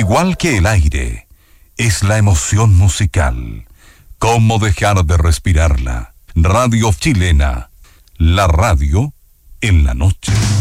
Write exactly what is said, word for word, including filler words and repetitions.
igual que el aire, es la emoción musical. ¿Cómo dejar de respirarla? Radio Chilena, la radio en la noche.